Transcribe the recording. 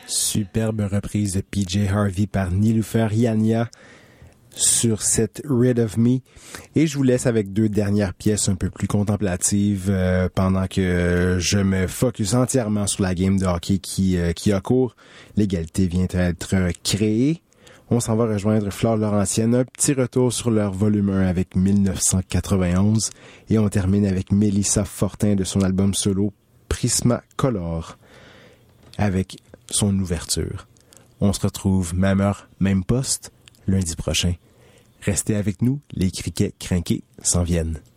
Superbe reprise de PJ Harvey par Niloufer Hiania sur cette Rid of Me. Et je vous laisse avec deux dernières pièces un peu plus contemplatives pendant que je me focus entièrement sur la game de hockey qui a cours. L'égalité vient d'être créée. On s'en va rejoindre Flore Laurentienne. Un petit retour sur leur volume 1 avec 1991. Et on termine avec Mélissa Fortin de son album solo Prismacolor avec son ouverture. On se retrouve même heure, même poste, lundi prochain. Restez avec nous, les criquets crinqués s'en viennent.